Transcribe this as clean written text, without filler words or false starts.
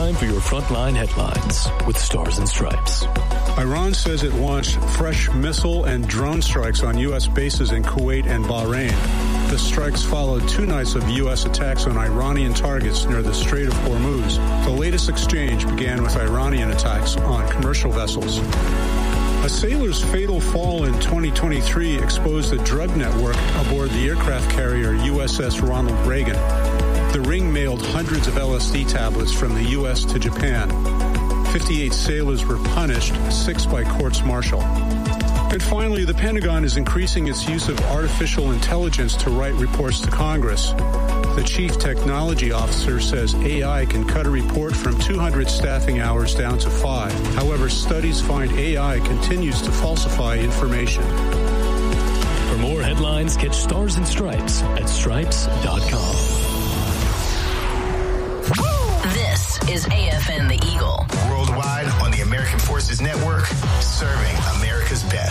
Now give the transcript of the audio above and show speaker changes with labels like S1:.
S1: time for your Frontline headlines with Stars and Stripes.
S2: Iran says it launched fresh missile and drone strikes on U.S. bases in Kuwait and Bahrain. The strikes followed 2 nights of U.S. attacks on Iranian targets near the Strait of Hormuz. The latest exchange began with Iranian attacks on commercial vessels. A sailor's fatal fall in 2023 exposed a drug network aboard the aircraft carrier USS Ronald Reagan. The ring mailed hundreds of LSD tablets from the U.S. to Japan. 58 sailors were punished, 6 by courts-martial. And finally, the Pentagon is increasing its use of artificial intelligence to write reports to Congress. The chief technology officer says AI can cut a report from 200 staffing hours down to 5. However, studies find AI continues to falsify information.
S1: For more headlines, catch Stars and Stripes at stripes.com.
S3: This is AFN The Eagle.
S4: Worldwide on the American Forces Network, serving America's best.